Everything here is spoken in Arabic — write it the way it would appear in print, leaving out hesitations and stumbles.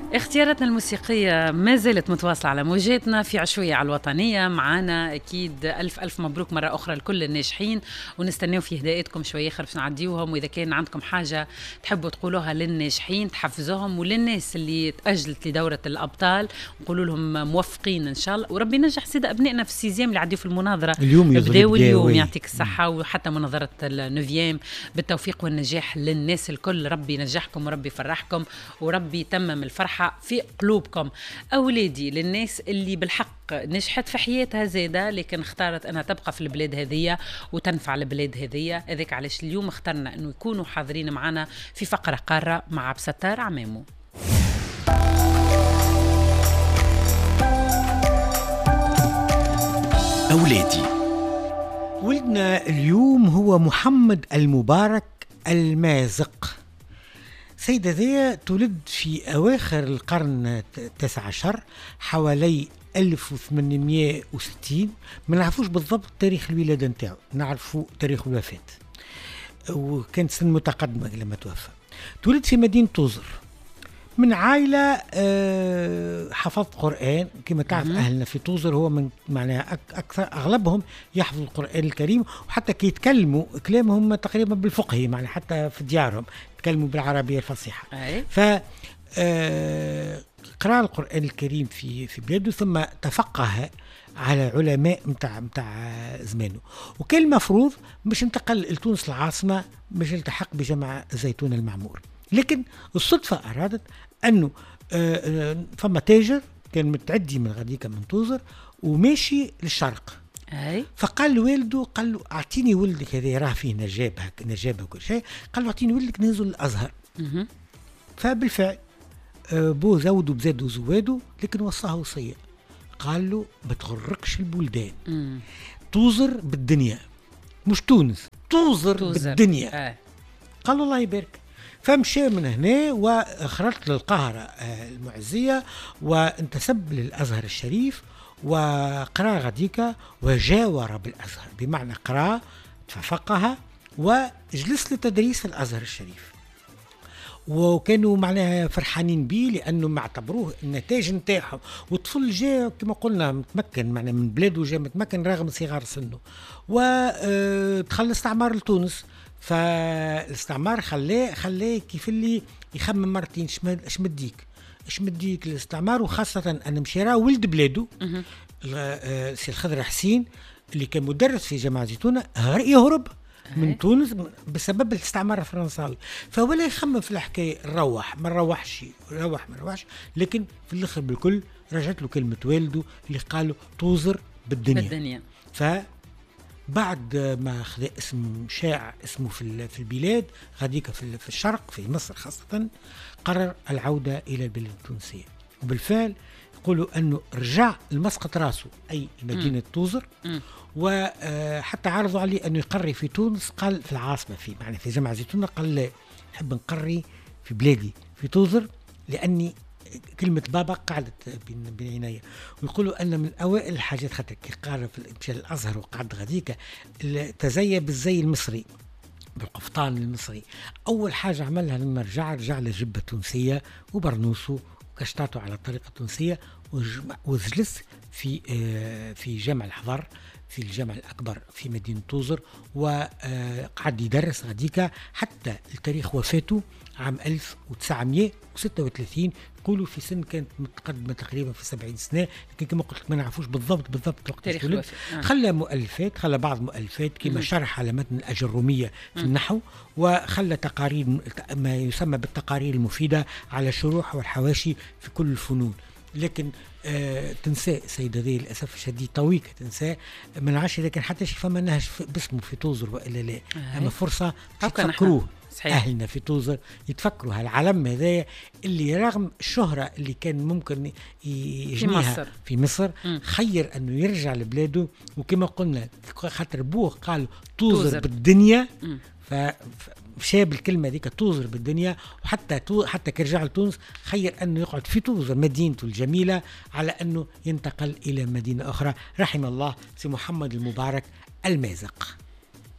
اختياراتنا الموسيقية ما زالت متواصلة على موجاتنا في عشوية على الوطنية. معانا أكيد ألف مبروك مرة أخرى لكل الناجحين، ونستناو في هداياتكم شوية باش نعديوهم. وإذا كان عندكم حاجة تحبوا تقولوها للناجحين تحفزوهم، وللناس اللي تأجلت لدورة الأبطال نقولوا لهم موفقين إن شاء الله، وربي نجح سيدة أبنائنا في السيزيام اللي عديوا في المناظرة اليوم بداوا اليوم. يعطيك الصحة. وحتى مناظرة النوفيام بالتوفيق والنجاح للناس الكل. ربي ينجحكم وربي يفرحكم وربي يتمم الفرحة في قلوبكم. أولادي للناس اللي بالحق نجحت في حياتها زيادة لكن اختارت أنها تبقى في البلاد هذية وتنفع البلاد هذية، هذاك علاش اليوم اخترنا أنه يكونوا حاضرين معنا في فقرة قارة مع عبد الستار عمامو. أولادي. ولدنا اليوم هو محمد المبارك المازق. سيدة ذي تولد في أواخر القرن 19 حوالي 1860. ما نعرفوش بالضبط تاريخ الولادة نتاعو، نعرفوا تاريخ الوفاة، وكانت سن متقدمة لما توفى. تولد في مدينة توزر من عائلة حفظت قرآن. كما تعرف أهلنا في توزر هو من معناها أكثر أغلبهم يحفظ القرآن الكريم، وحتى كي يتكلموا كلامهم تقريبا بالفقهي، معناها حتى في ديارهم يتكلموا بالعربية الفصيحة. ف قرأ القرآن الكريم في بلاده، ثم تفقه على علماء متاع زمانه، وكان المفروض مش انتقل لتونس العاصمة، مش التحق بجامع الزيتون المعمور. لكن الصدفة أرادت أنه فما تاجر كان متعدي من غاديكا من توزر وماشي للشرق. فقال لوالده، قال له أعطيني ولدك هذا، راه فيه نجابة وكل شيء، قال له أعطيني ولدك ننزل الأزهر. فبالفعل بو زودوا بزادوا زوادوا، لكن وصاه وصية، قال له ما تغرقش البلدان. توزر بالدنيا، مش تونس، توزر بالدنيا. قال له الله يبارك. فمشي من هنا وخرجت للقاهرة المعزية وانتسب للأزهر الشريف، وقرأ غديكا وجاور بالأزهر، بمعنى قرأ تفقه وجلس للتدريس في الأزهر الشريف. وكانوا معناها فرحانين به لأنه ما اعتبروه النتاج نتاعهم، والطفل جاء كما قلنا متمكن معناها من بلاده، جاء متمكن رغم صغار سنه. ودخل الاستعمار لتونس، فالاستعمار خلاه كيف اللي يخمم مرتين، اش مديك الاستعمار، وخاصة أن مشيرا ولد بلاده سي الخضر حسين اللي كان مدرس في جامعة زيتونة يهرب من تونس بسبب الاستعمار الفرنساوي. فولا يخمم في الحكاية، ما روحش، لكن في الآخر بالكل رجعت له كلمة والده اللي قاله توزر بالدنيا. بعد ما أخذ اسم شائع اسمه في البلاد غاديك في الشرق في مصر خاصة، قرر العودة إلى البلاد التونسية. وبالفعل يقولوا أنه رجع المسقط راسه أي مدينة توزر، وحتى عرضوا عليه أنه يقري في تونس، قال في العاصمة في جامعة زيتونة، قال لا، نحب نقري في بلادي في توزر لأني كلمة بابا قعدت بين عيني. ويقولوا أن من أوائل الحاجات خاطر كي قال في الأزهر وقعد غاديكا تزيى بالزي المصري، بالقفطان المصري. أول حاجة عملها لما رجع لجبة تونسية وبرنوسه وكشتاته على الطريقة التونسية، وجلس في جامع الحضر في الجامع الأكبر في مدينة توزر، وقعد يدرس غاديكا حتى التاريخ وفاته عام 1936. يقولوا في سن كانت متقدمة تقريبا في 70 سنة، لكن كما قلت ما نعرفوش بالضبط وقت الولد. خلى بعض مؤلفات كما شرح على متن الأجرومية في النحو، وخلى تقارير ما يسمى بالتقارير المفيدة على الشروح والحواشي في كل الفنون. لكن تنسى سيدة ذي للأسف الشديد، طويقة تنسى من عشر، لكن حتى شي فما نهج باسمه في توزر وإلا لا. أما فرصة تفكروه أهلنا في توزر، يتفكروا هالعلم هذا اللي رغم الشهرة اللي كان ممكن يجنيها في مصر خير أنه يرجع لبلاده. وكما قلنا خاطر بوه قال توزر بالدنيا، فشاب الكلمة ذيك توزر بالدنيا. وحتى كرجع لتونس خير أنه يقعد في توزر مدينته الجميلة على أنه ينتقل إلى مدينة أخرى. رحم الله سي محمد المبارك المازق.